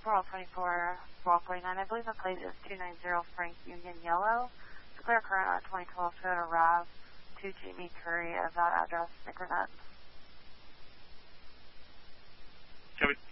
World 24, Wall 49. I believe the plate is 290 Frank Union Yellow. Declare current on 2012 Toyota RAV 2 Jimmy Curry of that address, Nickernuts. Copy.